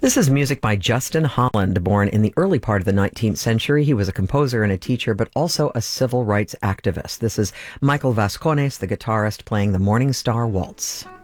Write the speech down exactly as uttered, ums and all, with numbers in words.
This is music by Justin Holland, born in the early part of the nineteenth century. He was a composer and a teacher, but also a civil rights activist. This is Michael Vascones, the guitarist, playing the Morning Star Waltz.